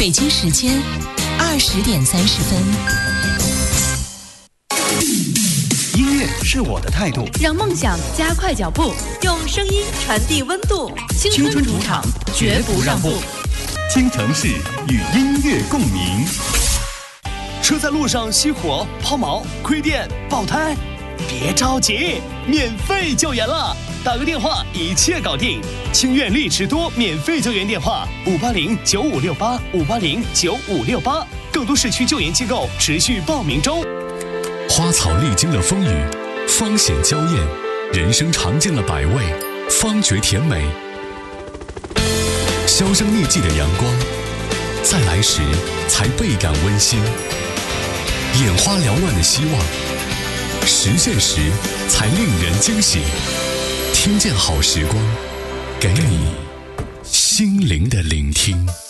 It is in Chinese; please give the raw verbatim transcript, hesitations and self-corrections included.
北京时间二十点三十分。 音乐是我的态度， 让梦想加快脚步，用声音传递温度。青春主场，绝不让步。 京城市与音乐共鸣。车在路上熄火、抛锚、亏电、爆胎，别着急，免费救援了！打个电话，一切搞定。清苑力驰多免费救援电话：五八零九五六八五八零九五六八。更多市区救援机构持续报名中。 花草历经了风雨，方显娇艳；人生尝尽了百味，方觉甜美。销声匿迹的阳光，再来时才倍感温馨。眼花缭乱的希望，实现时才令人惊喜。听见好时光，给你心灵的聆听。